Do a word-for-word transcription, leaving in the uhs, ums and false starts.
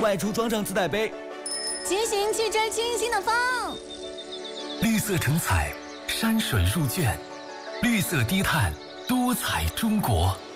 外出装上自带杯， 骑行去追清新的风。 绿色成彩，山水入卷，绿色低碳，多彩中国。